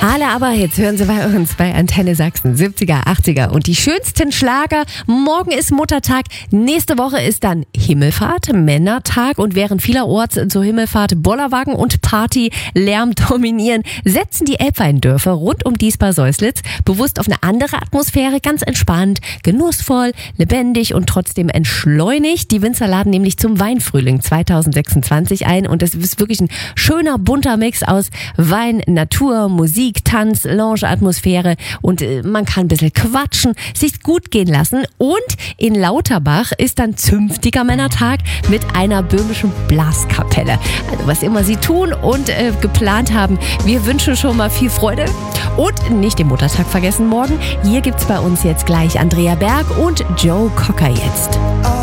Alle Aber-Hits hören Sie bei uns bei Antenne Sachsen, 70er, 80er und die schönsten Schlager. Morgen ist Muttertag, nächste Woche ist dann Himmelfahrt, Männertag und während vielerorts zur Himmelfahrt Bollerwagen und Partylärm dominieren, setzen die Elbweindörfer rund um Diesbar-Säuslitz bewusst auf eine andere Atmosphäre, ganz entspannt, genussvoll, lebendig und trotzdem entschleunigt. Die Winzer laden nämlich zum Weinfrühling 2026 ein und es ist wirklich ein schöner, bunter Mix aus Wein, Natur, Musik, Tanz, Lounge-Atmosphäre und man kann ein bisschen quatschen, sich gut gehen lassen. Und in Lauterbach ist dann zünftiger Männertag mit einer böhmischen Blaskapelle. Also was immer Sie tun und geplant haben, wir wünschen schon mal viel Freude und nicht den Muttertag vergessen morgen. Hier gibt's bei uns jetzt gleich Andrea Berg und Joe Cocker jetzt.